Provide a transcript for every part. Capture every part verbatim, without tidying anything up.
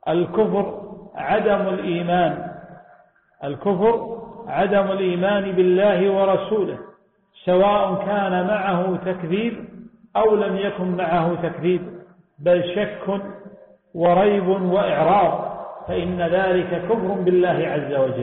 الكفر عدم الإيمان، الكفر عدم الإيمان بالله ورسوله، سواء كان معه تكذيب أو لم يكن معه تكذيب، بل شك وريب وإعراض، فإن ذلك كفر بالله عز وجل.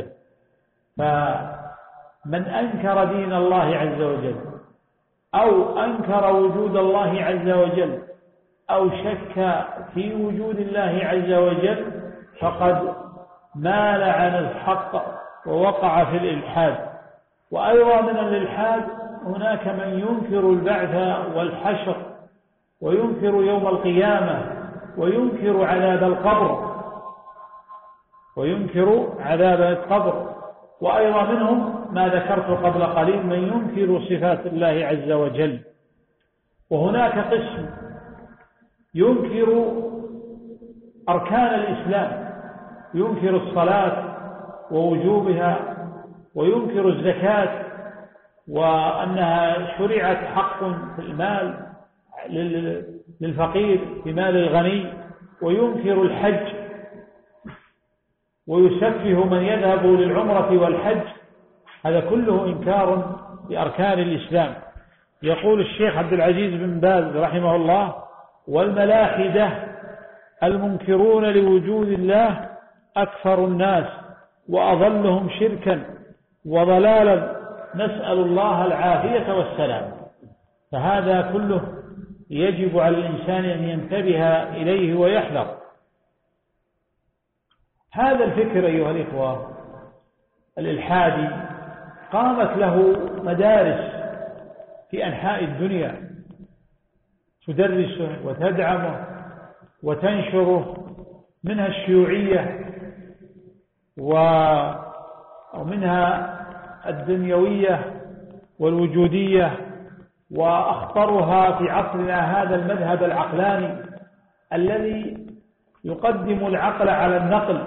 فمن أنكر دين الله عز وجل أو أنكر وجود الله عز وجل أو شك في وجود الله عز وجل فقد مال عن الحق ووقع في الإلحاد. وأيضا من الإلحاد هناك من ينكر البعث والحشر وينكر يوم القيامة وينكر عذاب القبر وينكر عذاب القبر وأيضا منهم ما ذكرت قبل قليل من ينكر صفات الله عز وجل. وهناك قسم ينكر أركان الإسلام، ينكر الصلاة ووجوبها وينكر الزكاة وأنها شرعت حق في المال للفقير في مال الغني، وينكر الحج ويسفه من يذهب للعمرة والحج، هذا كله إنكار لأركان الإسلام. يقول الشيخ عبد العزيز بن باز رحمه الله: والملاحدة المنكرون لوجود الله أكثر الناس وأضلهم شركا وضلالا، نسأل الله العافية والسلام. فهذا كله يجب على الإنسان أن ينتبه إليه ويحذر. هذا الفكر أيها الإخوة الإلحادي قامت له مدارس في أنحاء الدنيا تدرسه وتدعمه وتنشره، منها الشيوعية ومنها الدنيوية والوجودية، وأخطرها في عصرنا هذا المذهب العقلاني الذي يقدم العقل على النقل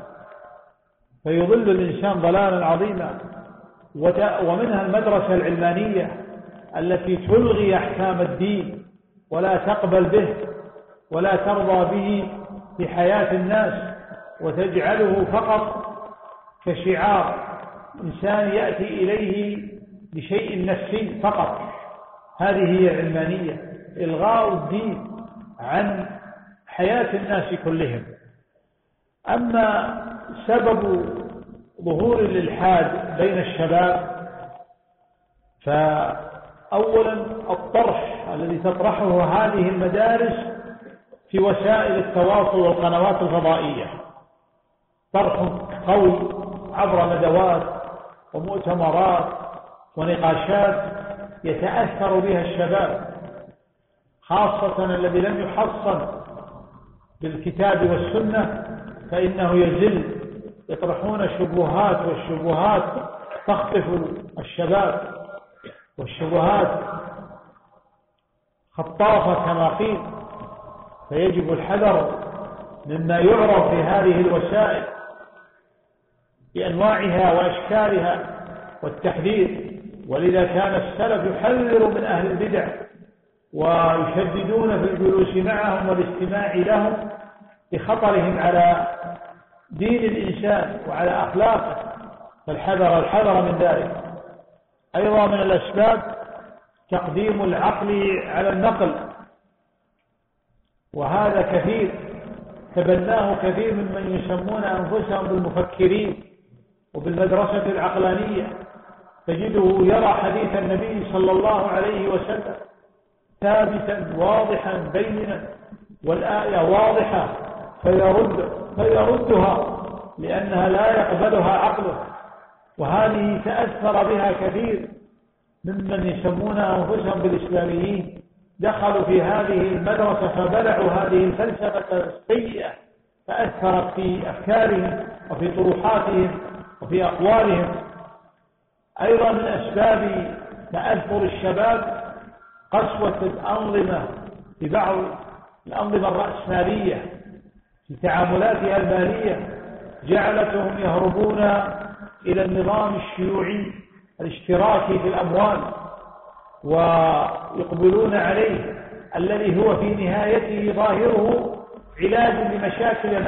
فيضل الإنسان ضلالا عظيما. ومنها المدرسة العلمانية التي تلغي أحكام الدين ولا تقبل به ولا ترضى به في حياة الناس، وتجعله فقط كشعار إنسان يأتي إليه بشيء نفسي فقط. هذه هي العلمانية، إلغاء الدين عن حياة الناس كلهم. أما سبب ظهور الإلحاد بين الشباب فأولا الطرح الذي تطرحه هذه المدارس في وسائل التواصل والقنوات الفضائية، طرح قوي عبر ندوات ومؤتمرات ونقاشات يتأثر بها الشباب، خاصة الذي لم يحصن بالكتاب والسنة فإنه يزل، يطرحون شبهات والشبهات تخطف الشباب، والشبهات خطافة كما قيل، فيجب الحذر مما يعرض في هذه الوسائل بأنواعها وأشكالها والتحذير. ولذا كان السلف يحذر من أهل البدع ويشددون في الجلوس معهم والاستماع لهم بخطرهم على دين الإنسان وعلى أخلاقه، فالحذر الحذر من ذلك. أيضا من الأسباب تقديم العقل على النقل، وهذا كثير تبناه كثير ممن يسمون أنفسهم بالمفكرين وبالمدرسة العقلانية، تجده يرى حديث النبي صلى الله عليه وسلم ثابتا واضحا بينا والآية واضحة فيرد فيردها لأنها لا يقبلها عقله. وهذه تأثر بها كثير ممن يسمون أنفسهم بالإسلاميين، دخلوا في هذه المدرسة فبلعوا هذه الفلسفة السيئة، فأثرت في أفكارهم وفي طروحاتهم وفي أقوالهم. أيضا من أسباب تأثر الشباب قسوة الأنظمة في بعض الأنظمة الرأسمالية في تعاملاتها المالية، جعلتهم يهربون إلى النظام الشيوعي الاشتراكي في الأموال ويقبلون عليه، الذي هو في نهايته ظاهره علاج لمشاكل